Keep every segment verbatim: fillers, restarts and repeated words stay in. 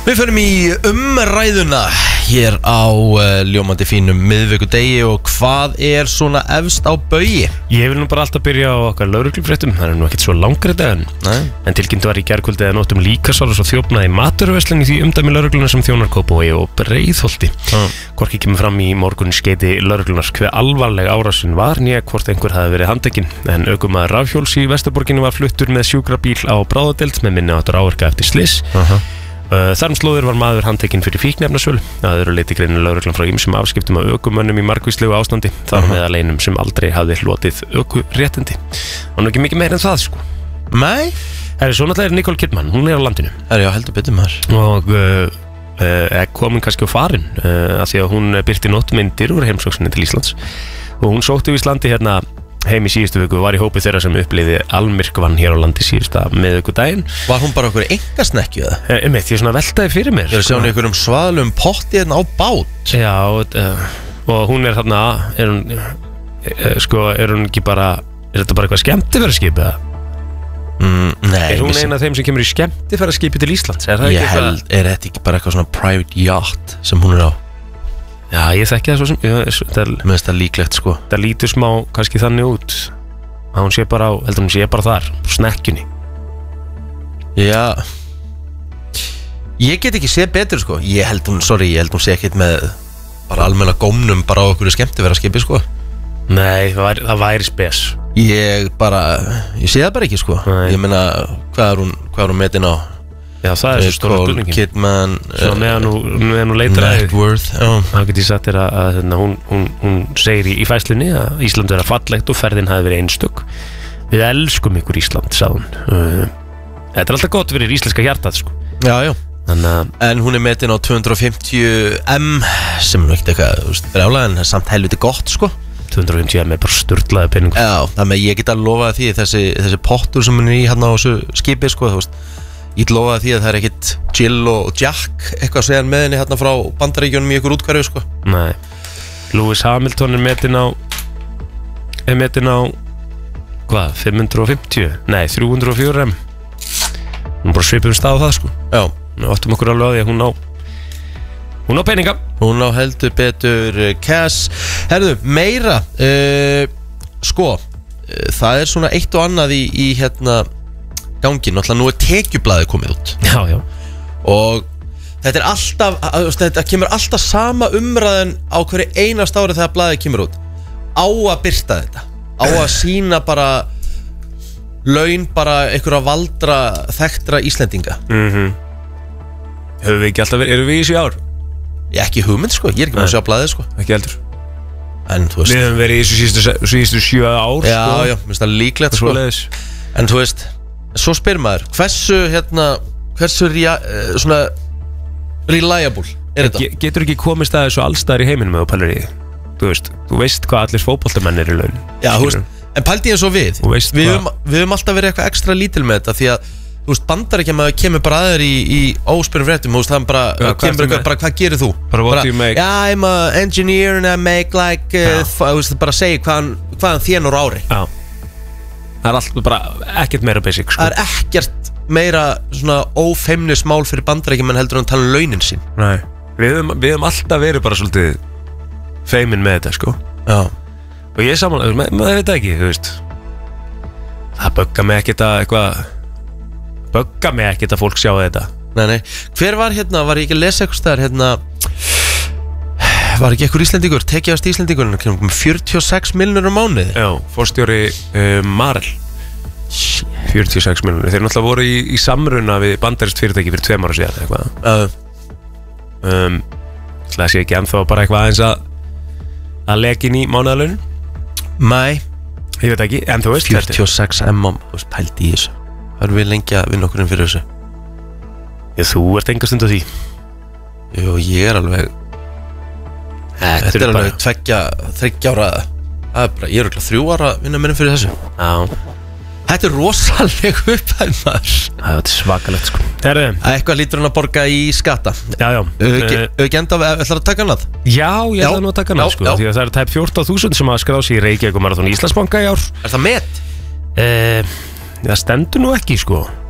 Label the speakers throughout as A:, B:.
A: Við förum í umræðuna hér á uh, ljómandi fínum miðvikudegi og hvað er svona efst á baugi?
B: Ég vil nú bara alltaf byrja á okkar lögreglufréttum, það er nú ekkert svo langri dag en, en tilkynnt var í gærkvöldi að nóttum líkasárus og þjófnaði maturverslun í því umdæmi lögregluna sem þjónar Kópavogi og Breiðholti. Ah. Hvorki kemur fram í morgun skeiti lögreglunar hve alvarleg árásin var nýja hvort einhver hafi verið handtekinn, en ökumaður rafhjóls í Vesturborginni var fluttur með sjúkrabíl á bráðadeild með minni áttar áverka eftir slys. Uh-huh. Þar um slóður var maður handtekinn fyrir fíkniefnasölu. Það eru leiti greinir lögreglan frá ýmsum afskiptum af ökumönnum í margvíslegu ástandi. Þar uh-huh. meðal einum sem aldrei hafði hlotið ökuréttindi. Það er nú ekki mikið meira en það sko.
A: Nei.
B: Það er svo náttúrulega Nicole Kidman, hún er á landinu.
A: Það er já heldur betur maður.
B: Og uh, uh, komin kannski á farin uh, af því að hún birti nótt myndir úr heimsókninni til Íslands. Og hún sótti í Íslandi hérna heim í síðustu viku, var í hópi þeirra sem upplýði almyrkvann hér á landi síðusta miðvikudaginn.
A: Var hún bara okkur enga snekkju eða?
B: Ég meit, ég svona veltaði fyrir mér.
A: Ég er að sjá hún í einhverjum svaðlum potti hérna á bát.
B: Já, og, og hún er þarna, er hún, sko, er hún ekki bara, er þetta bara eitthvað skemmtifæraskip eða?
A: Mm, nei.
B: Er hún eina af þeim sem kemur í skemmtifæraskipi til Íslands? Er það
A: ég
B: ekki
A: held, eitthvað? Er þetta ekki bara eitthvað svona private yacht sem hún er á?
B: Já, ég þekki það svo sem ég, það,
A: Mér finnst það líklegt sko.
B: Það lítur smá kannski þannig út að hún sé bara á, heldur hún sé bara þar snekkjunni.
A: Já. Ég get ekki séð betur sko. Ég held hún, sorry, ég held hún sé ekkert með bara almenna gómnum bara á okkur skemmtifæraskipi sko.
B: Nei, það væri, það væri spes.
A: Ég bara, ég sé það bara ekki sko. Nei. Ég meina, hvað er hún, hvað er hún metin á?
B: Já, það er svo stóra spurningin.
A: Kidman,
B: Svo meðan hún leitar að
A: Net worth, já.
B: Það get ég sagt þér að, að, að hún, hún, hún segir í, í fæslunni að Ísland er að fallegt og ferðin hafi verið einstök. Við elskum ykkur Ísland, sagði hún. Þetta er alltaf gott fyrir íslenska hjartað sko.
A: Já, já.
B: Þannig,
A: En hún er metin á tvö hundruð og fimmtíu M sem er nú ekkert eitthvað, þú veist, brjálega en það er samt helviti gott sko.
B: tvö hundruð og fimmtíu M er bara sturlaði pening.
A: Já, þannig að ég get að lofa því þessi, þessi pottur sem hún er í hérna á þessu skipi sko, þú veist. Ég lofa því að það er ekkit Jill og Jack eitthvað að segja með henni hérna frá Bandaríkjunum í ykkur útkværu sko.
B: Nei. Lewis Hamilton er metin á er metin á hvað, fimm hundruð og fimmtíu? Nei, þrjú hundruð og fjögur M. Hún bara svipum stað á það sko.
A: Já.
B: Nú áttum okkur alveg á því að hún á hún á peninga.
A: Hún á heldur betur uh, cash. Herðu, meira uh, sko, uh, það er svona eitt og annað í, í hérna gangi, náttúrulega nú er tekjublaðið komið út.
B: Já, já.
A: Og þetta er alltaf, þetta kemur alltaf sama umræðan á hverju einast ári þegar blaðið kemur út. Á að birta þetta, á að sína bara laun bara einhverja valdra þekktra Íslendinga.
B: Mhm. Höfum við ekki alltaf verið, erum við í þessu ár?
A: Ég ekki hugmynd sko, ég er ekki með að sjá blaðið sko.
B: Ekki heldur.
A: En þú veist.
B: Við höfum verið í þessu síðustu, síðustu sjö ár
A: Já,
B: sko.
A: já, minnst það líklegt sko.
B: Svoleiðis.
A: En þú veist, svo spyr maður, hversu hérna, hversu rea, svona reliable er þetta?
B: Ge getur ekki komist að þessu allstaðar í heiminum með pælir í því? Þú veist, þú veist hvað allir fótboltamenn er í laun.
A: Já, þú veist, en pældi ég eins og við Við höfum, við höfum alltaf verið eitthvað ekstra lítil með þetta því að, þú veist, Bandaríkjamaður kemur bara aðeir í, í óspyrum fréttum, þú veist, það bara, ja, kemur eitthvað, bara, hvað gerir þú?
B: Bara, what do you make?
A: Yeah, I'm an engineer and I make like, uh, þú veist, bara segi hvaðan, hvaðan þénur ári.
B: Já. Það er alltaf bara ekkert meira basic sko.
A: Það er ekkert meira svona ófeimnismál fyrir Bandaríkjamenn heldur en tala um launin sín.
B: Nei. Við höfum, við höfum alltaf verið bara svolítið feimin með þetta sko.
A: Já.
B: Og ég er saman, maður veit ekki, þú veist. Það böggar mig ekkert að eitthvað böggar mig ekkert að fólk sjá þetta.
A: Nei, nei. Hver var hérna, var ég ekki að lesa eitthvað staðar hérna, var ekki eitthvað Íslendingur, tekjaðast Íslendingur með fjörutíu og sex milljónir á mánuði?
B: Já, forstjóri uh, Marel. fjörutíu og sex milljónir. Þeir náttúrulega voru í, í samruna við bandarískt fyrirtæki fyrir tveim ára síðan eitthvað.
A: Uh.
B: Um, Það sé ekki ennþá bara eitthvað aðeins að að leggja í mánaðalaunin.
A: Nei.
B: Ég veit ekki, en þú veist
A: fjörutíu og sex M, þú veist, pældi í þessu. Það er við lengi að vinna okkur inn fyrir þessu.
B: Já, þú ert enga stund á því.
A: Jú, ég er alveg Þetta, Þetta er alveg bara... tveggja, þriggja ára. Það er bara, ég er alveg þrjú ára að vinna mér inn fyrir þessu.
B: Já.
A: Þetta er rosaleg upphæð maður.
B: Það er svakalegt sko. Herðu,
A: eitthvað lítur hann að borga í skatta.
B: Já, já.
A: Ekki enda, ætlar að taka annað?
B: Já, ég ætla nú að taka annað sko. Því að það er tæp fjórtán þúsund sem að skrá sig í Reykjavík Marathon Íslandsbanka í ár.
A: Er það met?
B: Uh, það stendur nú ekki sko.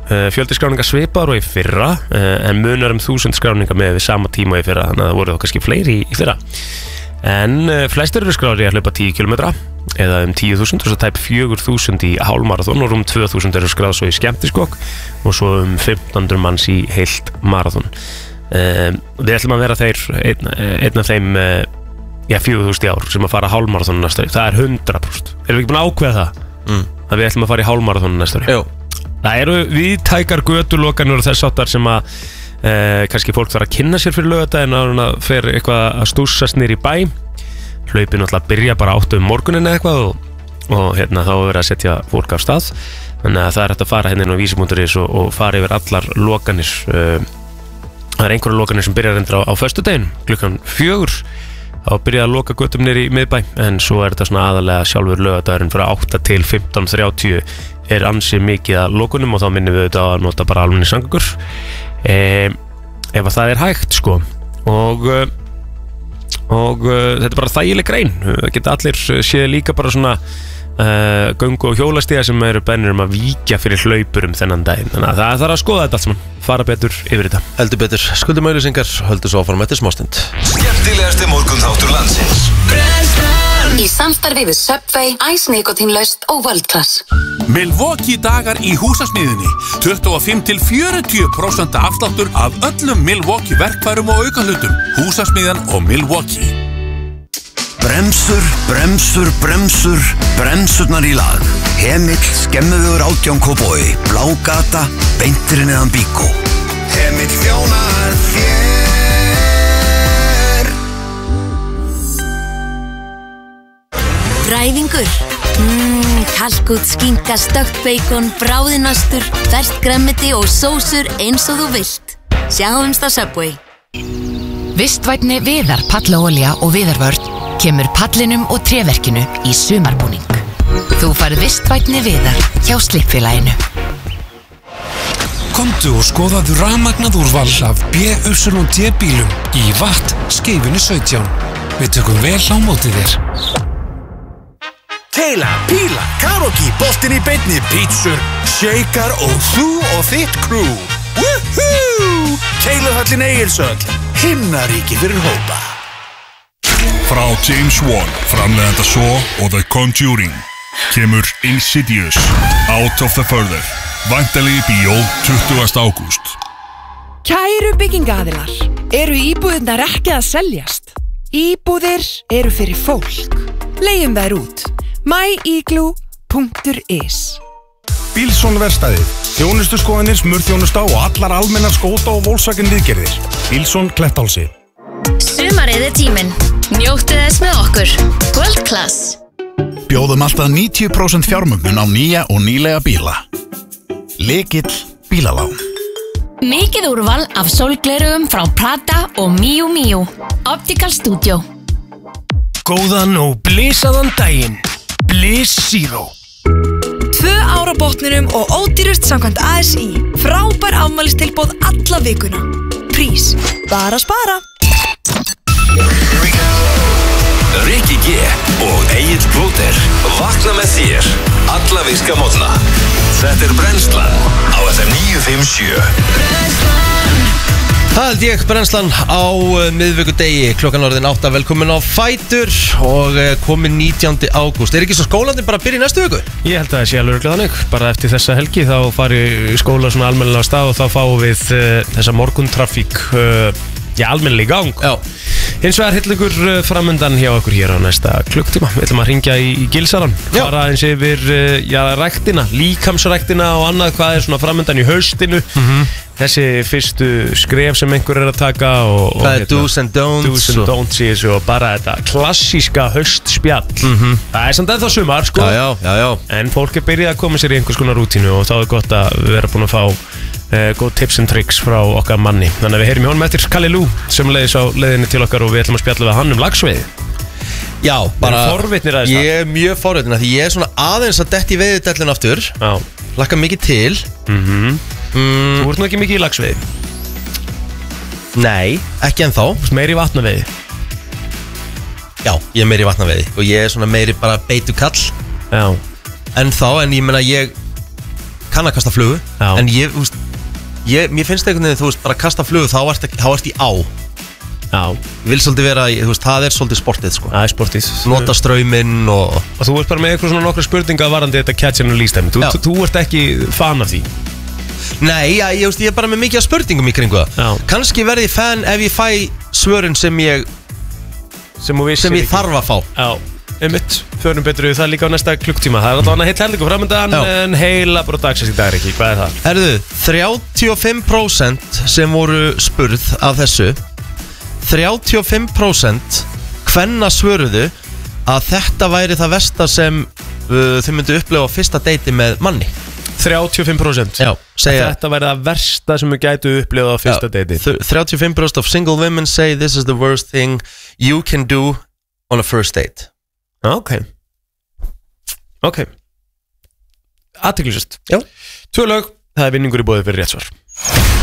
B: uh, fjöldi skráninga svipar og í fyrra uh, en munar um þúsund skráninga með við sama tíma í fyrra, þannig að það voru þá kannski fleiri í, í fyrra en uh, flestir eru skráðir í að hlaupa tíu kílómetra eða um tíu þúsund og svo tæp fjögur þúsund í hálfmarathon og rúm tvö þúsund eru skráð svo í skemmtiskokk og svo um fimmtán hundruð manns í heilt marathon um, Við ætlum að vera þeir einn, einn af þeim uh, já, fjögur þúsund í ár sem að fara hálfmarathon næsta ári, það er hundrað prósent Erum við ekki búin að ákveða það? Mm. Að við ætlum að fara í hálfmarathon næsta ári? Jú Það eru víðtækar götulokanir og þess áttar sem að eh, kannski fólk þarf að kynna sér fyrir laugardaginn áður en að fer eitthvað að stússast niður í bæ Hlaupið náttúrulega byrja bara áttu um morgunin eða eitthvað og, og hérna þá er verið að setja fólk af stað þannig að það er hægt að fara hérna inn á vísi punktur is og, og fara yfir allar lokanir Það er einhverja lokanir sem byrjar endur á, á föstudaginn klukkan fjögur þá byrjaði að loka götum niður í miðbæ en svo er þetta svona aðalega sjálfur laugardagurinn frá átta til fimmtán þrjátíu er ansið mikið að lokunum og þá minnum við þetta að nota bara almenni samgöngur e, ef að það er hægt sko og, og þetta er bara þægileg grein það geta allir séð líka bara svona uh, göngu og hjólastíða sem eru bennir um að víkja fyrir hlaupurum þennan daginn þannig að það þarf að skoða þetta allt saman fara betur yfir þetta
A: Heldur betur, skuldum auðlýsingar, höldu svo áfram eftir smástund
C: Skemmtilegasti morgunþáttur landsins
D: Í samstarfi við Subway, Ice Nikotinlaust og World Class
E: Milwaukee dagar í húsasmiðjunni tuttugu og fimm til fjörutíu prósent afsláttur af öllum Milwaukee verkfærum og aukahlutum Húsasmiðjan og Milwaukee
C: Bremsur, bremsur, bremsur, bremsurnar í lag Hemill, skemmuður átján Kópavogi, Blágata, beintirinn eðan Bíkó Hemill þjónar þér
F: Ræfingur Mmm, kalkút, skinka, stökkt beikon, bráðinastur, ferskt gremmiti og sósur eins og þú vilt Sjáumst á Subway
G: Vistvænni Viðar pallaolía og viðarvörn kemur pallinum og tréverkinu í sumarbúning. Þú færð vistvænni Viðar hjá Slippfélaginu.
E: Komdu og skoðaðu rafmagnað úrval af B Y D bílum í Watt Skeifinu sautján. Við tökum vel á móti þér. Keila, píla, karaoke, boltinn í beinni, pítsur, shaker og þú og þitt crew. Woohoo! Keiluhöllin Egilshöll, himnaríki fyrir hópa.
H: Frá James Wan, framleiðanda Saw og The Conjuring, kemur Insidious, Out of the Further, væntanlega í bíó tuttugasta ágúst.
I: Kæru byggingaaðilar, eru íbúðirnar ekki að seljast? Íbúðir eru fyrir fólk. Leigjum þær út. my igloo punktur is
J: Bílsson verkstæðið, þjónustuskoðanir, smurþjónusta og allar almennar skóta og Volkswagen viðgerðir. Bílsson Klettálsi.
F: Sumarið er tíminn. Njóttu þess með okkur. World Class.
C: Bjóðum alltaf níutíu prósent fjármögnun á nýja og nýlega bíla. Lykill bílalán.
F: Mikið úrval af sólglerugum frá Prada og Miu Miu. Optical Studio.
B: Góðan og blísaðan daginn. Bliss Zero.
I: Tvö ára botninum og ódýrust samkvæmt A S I. Frábær afmælistilboð alla vikuna. Prís, bara spara.
C: Rikki G og Egill Plóter vakna með þér alla virka morgna. Þetta er Brennslan á F M níu fimm sjö.
A: Það held ég, Brennslan á uh, miðvikudegi, klokkan orðin átta, velkomin á Fætur og uh, komin nítjándi ágúst. Er ekki svo skólandi bara að byrja í næstu viku?
B: Ég held að það sé alveg örugglega þannig. Bara eftir þessa helgi þá fari skóla svona almennilega á stað og þá fáum við uh, þessa morguntrafík uh, já, almennilega í gang.
A: Já.
B: Hins vegar hillingur uh, framundan hjá okkur hér á næsta klukktíma. Við ætlum að ringja í, í Gilsaran, fara eins yfir uh, já, ræktina, líkamsræktina og annað, hvað er svona framundan í haustinu. Mm-hmm. Þessi fyrstu skref sem einhver er að taka og, og
A: hvað er do's and don'ts
B: do's and don'ts í þessu og bara þetta klassíska haustspjall.
A: Mhm.
B: Það er samt ennþá sumar sko.
A: Já, já, já, já.
B: En fólk er byrjað að koma sér í einhvers konar rútínu og þá er gott að vera búin að fá uh, góð tips and tricks frá okkar manni. Þannig að við heyrim í honum eftir Kalli Lú sem leiðis á leiðinni til okkar og við ætlum að spjalla við hann um lagsveiði.
A: Já, bara
B: forvitnir aðeins það.
A: Ég er mjög forvitnir því ég er svona aðeins að detti í veiðidellin aftur.
B: Já.
A: Laka mikið til.
B: Mhm.
A: Mm.
B: Þú ert nú ekki mikið í lagsveiði?
A: Nei, ekki ennþá.
B: Þú ert meiri í vatnaveiði?
A: Já, ég er meiri í vatnaveiði og ég er svona meiri bara beitukall.
B: Já.
A: Ennþá, en ég meina ég kann að kasta flugu.
B: Já.
A: En ég, þú veist ég, Mér finnst einhvern veginn, þú veist, bara kasta flugu Þá ert, þá ert í á.
B: Já.
A: Ég vil svolítið vera, í- þú veist, það er svolítið sportið sko.
B: Það er sportið.
A: Nota strauminn og
B: Og þú ert bara með eitthvað svona nokkra spurninga varandi þetta catch and release dæmi. Þú,
A: Já.
B: þú, þú ert ekki fan af því.
A: Nei, já, ég, veist, ég er bara með mikið af spurningum í kringu það.
B: Já.
A: Kannski verði ég fan ef ég fæ svörin sem ég
B: Sem,
A: sem ég þarf að fá.
B: Já, einmitt, förum betur við það líka á næsta klukktíma. Það er alltaf annað heitt hellingu framöndan
A: Já.
B: en heila bara dagsins í dag ekki. Hvað er það?
A: Herðu, þrjátíu og fimm prósent sem voru spurð af þessu þrjátíu og fimm prósent kvenna svöruðu að þetta væri það versta sem uh, þau myndu upplega á fyrsta deiti með manni.
B: þrjátíu og fimm prósent.
A: Já, segja
B: Þetta væri það versta sem við gætu upplifað á fyrsta deiti.
A: Þ- þrjátíu og fimm prósent of single women say this is the worst thing you can do on a first date.
B: Ok. Ok. Athyglisvert.
A: Já.
B: Tvö lög, það er vinningur í boði fyrir rétt svar.